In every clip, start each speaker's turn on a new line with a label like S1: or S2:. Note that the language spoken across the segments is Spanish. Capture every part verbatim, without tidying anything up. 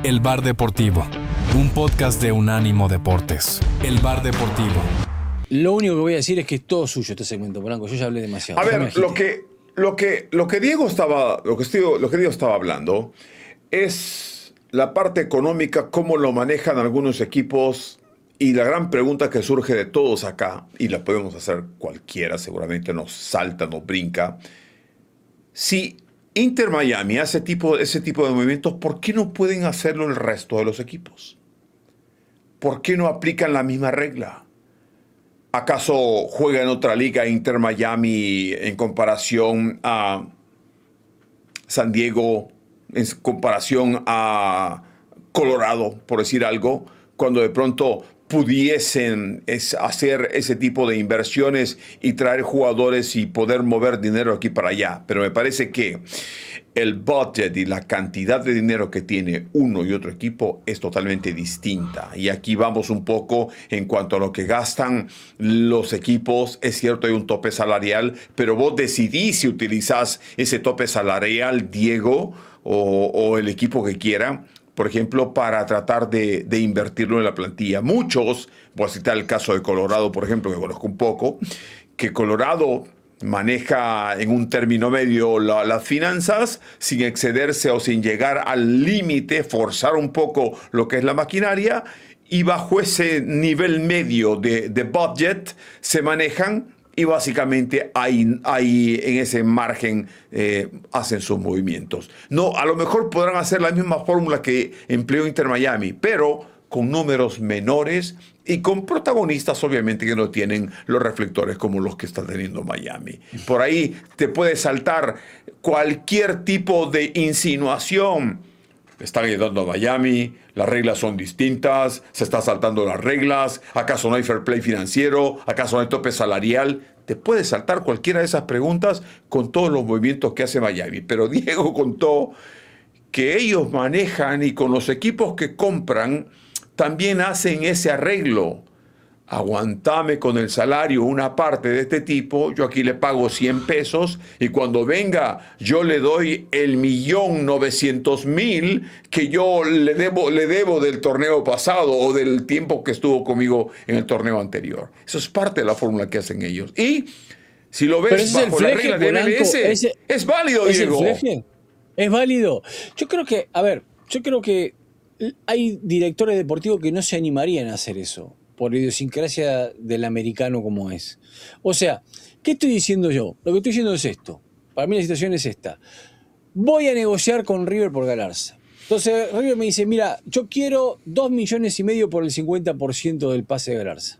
S1: El Bar Deportivo, un podcast de Unánimo Deportes. El Bar Deportivo.
S2: Lo único que voy a decir es que es todo suyo este segmento, Blanco. Yo ya hablé demasiado.
S3: A ver, lo que, lo que, lo que Diego estaba, lo que Diego, lo que Diego estaba hablando es la parte económica, cómo lo manejan algunos equipos, y la gran pregunta que surge de todos acá, y la podemos hacer cualquiera, seguramente nos salta, nos brinca. Si Inter Miami hace tipo, ese tipo de movimientos, ¿por qué no pueden hacerlo el resto de los equipos? ¿Por qué no aplican la misma regla? ¿Acaso juega en otra liga Inter Miami en comparación a San Diego, en comparación a Colorado, por decir algo, cuando de pronto pudiesen es, hacer ese tipo de inversiones y traer jugadores y poder mover dinero aquí para allá? Pero me parece que el budget y la cantidad de dinero que tiene uno y otro equipo es totalmente distinta. Y aquí vamos un poco en cuanto a lo que gastan los equipos. Es cierto, hay un tope salarial, pero vos decidís si utilizás ese tope salarial, Diego, o, o el equipo que quiera, por ejemplo, para tratar de, de invertirlo en la plantilla. Muchos, voy a citar el caso de Colorado, por ejemplo, que conozco un poco, que Colorado maneja en un término medio la, las finanzas sin excederse o sin llegar al límite, forzar un poco lo que es la maquinaria, y bajo ese nivel medio de, de budget se manejan. Y básicamente ahí, ahí en ese margen eh, hacen sus movimientos. No, a lo mejor podrán hacer la misma fórmula que empleó Inter Miami, pero con números menores y con protagonistas obviamente que no tienen los reflectores como los que está teniendo Miami. Por ahí te puede saltar cualquier tipo de insinuación. Están ayudando a Miami, las reglas son distintas, se está saltando las reglas, ¿acaso no hay fair play financiero? ¿Acaso no hay tope salarial? Te puede saltar cualquiera de esas preguntas con todos los movimientos que hace Miami. Pero Diego contó que ellos manejan y con los equipos que compran también hacen ese arreglo. Aguantame con el salario una parte de este tipo, yo aquí le pago cien pesos y cuando venga yo le doy el millón novecientos mil que yo le debo, le debo del torneo pasado o del tiempo que estuvo conmigo en el torneo anterior. Eso es parte de la fórmula que hacen ellos. Y si lo ves bajo la regla de M L S, ese, es válido,
S2: ¿es
S3: Diego.
S2: El fleje? Es válido. Yo creo que, a ver, yo creo que hay directores deportivos que no se animarían a hacer eso, por idiosincrasia del americano como es. O sea, ¿qué estoy diciendo yo? Lo que estoy diciendo es esto. Para mí la situación es esta. Voy a negociar con River por Galarza. Entonces River me dice, mira, yo quiero dos millones y medio por el cincuenta por ciento del pase de Galarza.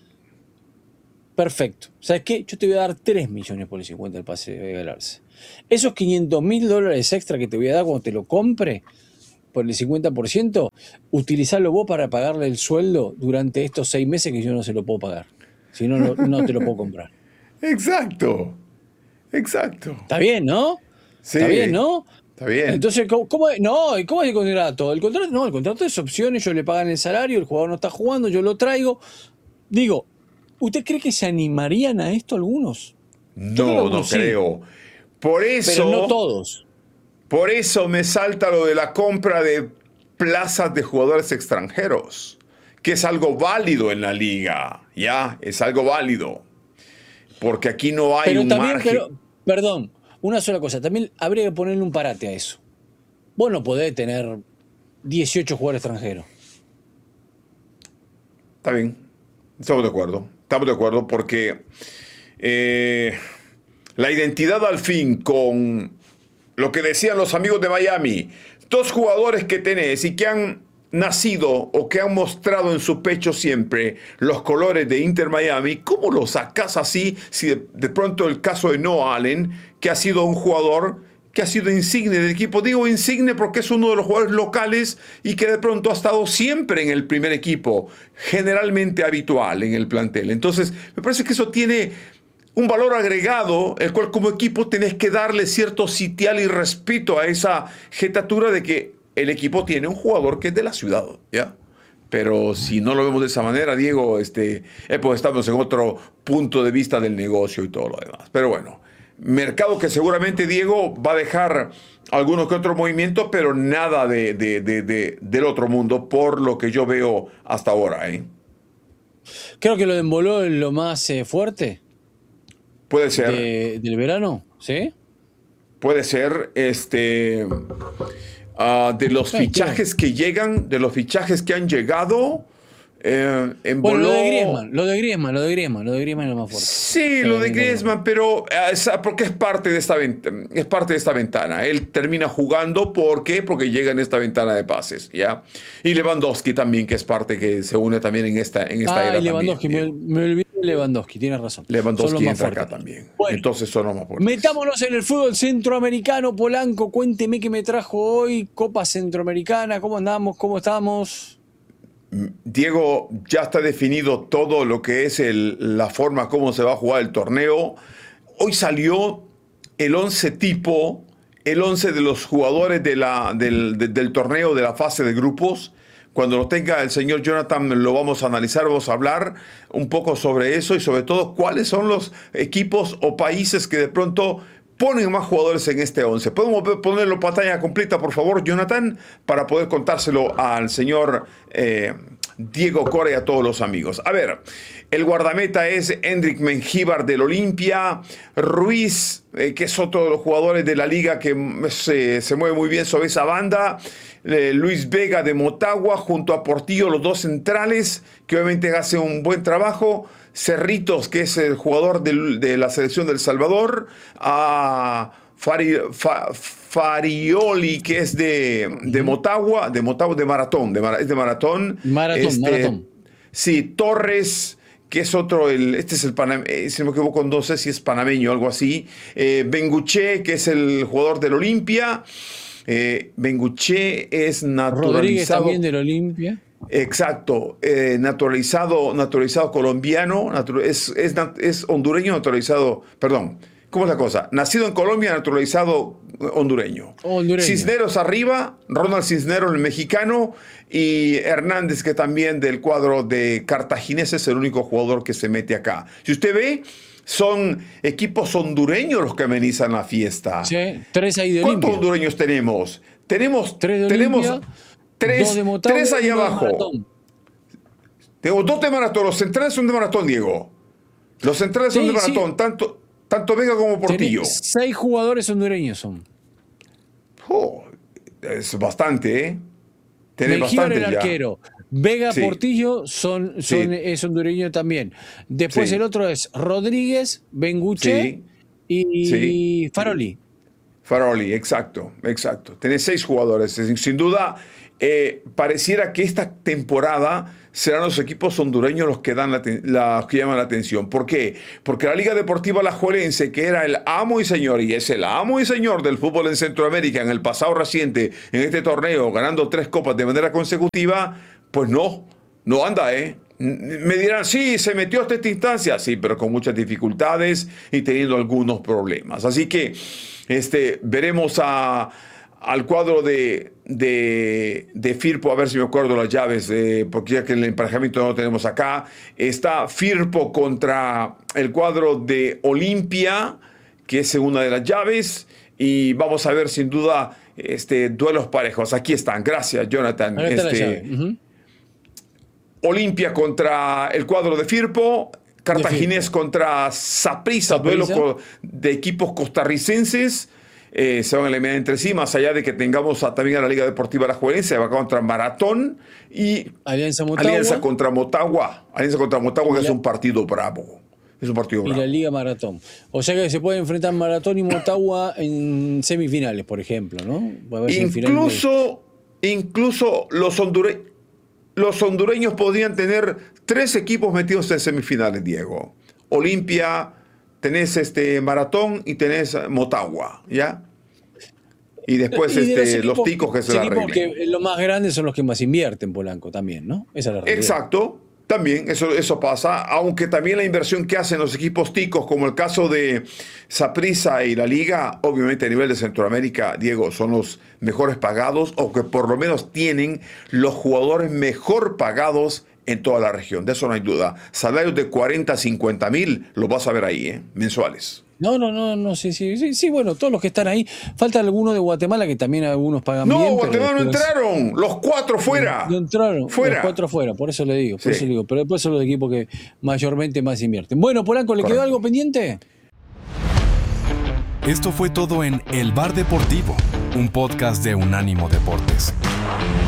S2: Perfecto. ¿Sabes qué? Yo te voy a dar tres millones por el cincuenta del pase de Galarza. Esos quinientos mil dólares extra que te voy a dar cuando te lo compre, por el cincuenta por ciento, utilizarlo vos para pagarle el sueldo durante estos seis meses que yo no se lo puedo pagar. Si no, no, no te lo puedo comprar.
S3: Exacto, exacto.
S2: Está bien, ¿no?
S3: Sí,
S2: está bien, ¿no?
S3: Está bien.
S2: Entonces, ¿cómo, cómo, no, ¿cómo es el contrato? El contrato, no, el contrato es opciones, ellos le pagan el salario, el jugador no está jugando, yo lo traigo. Digo, ¿usted cree que se animarían a esto algunos?
S3: No, no creo. Por eso...
S2: Pero no todos.
S3: Por eso me salta lo de la compra de plazas de jugadores extranjeros, que es algo válido en la liga, ¿ya? Es algo válido. Porque aquí no hay
S2: pero
S3: un
S2: también,
S3: margen.
S2: Pero, perdón, una sola cosa. También habría que ponerle un parate a eso. Vos no podés tener dieciocho jugadores extranjeros.
S3: Está bien. Estamos de acuerdo. Estamos de acuerdo porque eh, la identidad al fin con... Lo que decían los amigos de Miami, dos jugadores que tenés y que han nacido o que han mostrado en su pecho siempre los colores de Inter Miami, ¿cómo lo sacás así si de, de pronto el caso de Noah Allen, que ha sido un jugador que ha sido insigne del equipo? Digo insigne porque es uno de los jugadores locales y que de pronto ha estado siempre en el primer equipo, generalmente habitual en el plantel. Entonces, me parece que eso tiene un valor agregado, el cual como equipo tenés que darle cierto sitial y respeto a esa jetatura de que el equipo tiene un jugador que es de la ciudad, ¿ya? Pero si no lo vemos de esa manera, Diego, este, eh, pues estamos en otro punto de vista del negocio y todo lo demás. Pero bueno, Mercado que seguramente, Diego, va a dejar algunos que otros movimientos, pero nada de, de, de, de, del otro mundo, por lo que yo veo hasta ahora. ¿eh?
S2: Creo que lo de Embolo es lo más eh, fuerte
S3: Puede ser.
S2: de, del verano, ¿sí?
S3: Puede ser. Este, uh, de los
S2: Ay,
S3: fichajes que llegan, de los fichajes que han llegado... Eh, en
S2: Bueno, lo
S3: Boló-
S2: de Griezmann, lo de Griezmann, lo de Griezmann, lo de Griezmann es lo más fuerte.
S3: Sí, lo de Griezmann, pero eh, es- porque es parte de esta ventana, es parte de esta ventana. Él termina jugando, ¿por qué? Porque llega en esta ventana de pases, ¿ya? Y Lewandowski también, que es parte que se une también en esta, en esta
S2: Ah,
S3: era
S2: y Lewandowski, me,
S3: también.
S2: me olvidé de Lewandowski, tienes razón. Son los
S3: Lewandowski
S2: más
S3: entra acá
S2: fuertes.
S3: también.
S2: Bueno,
S3: Entonces son los más fuertes.
S2: metámonos en el fútbol centroamericano. Polanco, cuénteme qué me trajo hoy. Copa Centroamericana, ¿cómo andamos? ¿Cómo estamos?
S3: Diego, ya está definido todo lo que es el- la forma como se va a jugar el torneo. Hoy salió el once tipo, el once de los jugadores de la, del, de- del torneo de la fase de grupos. Cuando lo tenga el señor Jonathan lo vamos a analizar, vamos a hablar un poco sobre eso y sobre todo cuáles son los equipos o países que de pronto ponen más jugadores en este once. ¿Podemos ponerlo pantalla completa, por favor, Jonathan, para poder contárselo al señor eh, Diego Cora y a todos los amigos? A ver, el guardameta es Hendrik Mengíbar del Olimpia, Ruiz, eh, que es otro de los jugadores de la liga que se, se mueve muy bien sobre esa banda, eh, Luis Vega de Motagua, junto a Portillo, los dos centrales, que obviamente hacen un buen trabajo, Cerritos, que es el jugador del- de la selección del Salvador, a Fari, Fa- Farioli, que es de, de Motagua, de Motagua, de Maratón, de, Mara- es de Maratón.
S2: Maratón,
S3: Este,
S2: Maratón.
S3: Sí, Torres, que es otro, el, este es el panameño, si no me equivoco, no sé si es panameño o algo así. Eh, Benguche, que es el jugador del Olimpia. Eh, Benguche es naturalizado.
S2: Rodríguez también del Olimpia.
S3: Exacto, eh, naturalizado, naturalizado colombiano, natu- es, es, nat- es hondureño naturalizado, perdón, ¿cómo es la cosa? Nacido en Colombia, naturalizado hondureño.
S2: Hondureño.
S3: Cisneros arriba, Ronald Cisneros, el mexicano, y Hernández, que también del cuadro de Cartaginés es el único jugador que se mete acá. Si usted ve, son equipos hondureños los que amenizan la fiesta.
S2: Sí, tres ahí de
S3: ¿Cuántos
S2: Olimpia.
S3: hondureños tenemos? Tenemos,
S2: Tres de
S3: tenemos
S2: Olimpia,
S3: tres,
S2: dos de Motagua
S3: tres
S2: y
S3: allá
S2: uno de
S3: abajo.
S2: Maratón.
S3: Tengo dos de maratón, los centrales son de maratón, Diego. Los centrales son
S2: Sí,
S3: de maratón,
S2: sí.
S3: tanto, tanto Vega como Portillo.
S2: Tenés seis jugadores hondureños son.
S3: Oh, es bastante, ¿eh? Tenés
S2: Mengíbar
S3: bastante
S2: el
S3: ya.
S2: arquero. Vega,
S3: Sí.
S2: Portillo son, son,
S3: Sí.
S2: es hondureño también. Después
S3: Sí.
S2: el otro es Rodríguez, Benguche
S3: Sí.
S2: y
S3: Sí.
S2: Faroli.
S3: Faroli, exacto, exacto. Tenés seis jugadores. Sin, sin duda, eh, pareciera que esta temporada serán los equipos hondureños los que, dan la, te- la- que llaman la atención. ¿Por qué? Porque la Liga Deportiva Alajuelense, que era el amo y señor, y es el amo y señor del fútbol en Centroamérica en el pasado reciente, en este torneo, ganando tres copas de manera consecutiva, pues no, no anda, ¿eh? Me dirán, sí, se metió hasta esta instancia, sí, pero con muchas dificultades y teniendo algunos problemas. Así que este, veremos a, al cuadro de, de, de Firpo, a ver si me acuerdo las llaves, eh, porque ya que el emparejamiento no lo tenemos acá. Está Firpo contra el cuadro de Olimpia, que es una de las llaves, y vamos a ver sin duda este, duelos parejos. Aquí están, gracias Jonathan.
S2: Ahí está la
S3: Este,
S2: llave. Ujú.
S3: Olimpia contra el cuadro de Firpo, Cartaginés
S2: Firpo.
S3: contra Saprissa, duelo
S2: Saprissa.
S3: co- de equipos costarricenses. Eh, se van a eliminar entre sí, más allá de que tengamos a- también a la Liga Deportiva Alajuelense, va contra Maratón y
S2: Alianza Motagua
S3: Alianza contra Motagua. Alianza contra Motagua, que
S2: Y
S3: es
S2: la-
S3: un partido bravo. Es un partido
S2: y
S3: bravo.
S2: la Liga Maratón. O sea que se puede enfrentar Maratón y Motagua en semifinales, por ejemplo, ¿no? Va a haber semifinales de-
S3: Incluso, incluso los, hondure- los hondureños podrían tener tres equipos metidos en semifinales, Diego. Olimpia, tenés este Maratón y tenés Motagua, ¿ya? Y después
S2: Y de
S3: este, los,
S2: equipos-
S3: ticos que se la
S2: equipos
S3: arreglen.
S2: que los más grandes son los que más invierten, Polanco, también, ¿no? Esa es la realidad.
S3: Exacto, también eso, eso pasa, aunque también la inversión que hacen los equipos ticos, como el caso de Saprissa y la Liga, obviamente a nivel de Centroamérica, Diego, son los mejores pagados, o que por lo menos tienen los jugadores mejor pagados en toda la región, de eso no hay duda. Salarios de cuarenta, cincuenta mil, los vas a ver ahí, ¿eh? Mensuales.
S2: No, no, no, no sé, sí, sí, sí, bueno, todos los que están ahí. Falta alguno de Guatemala, que también algunos pagan
S3: No,
S2: bien.
S3: Guatemala no
S2: después,
S3: entraron. Los cuatro fuera.
S2: no entraron,
S3: Fuera.
S2: los cuatro fuera, por eso le digo, por
S3: Sí.
S2: eso le digo. Pero después son los equipos que mayormente más invierten. Bueno, Polanco, ¿le quedó
S3: Correcto.
S2: algo pendiente?
S1: Esto fue todo en El Bar Deportivo, un podcast de Unánimo Deportes.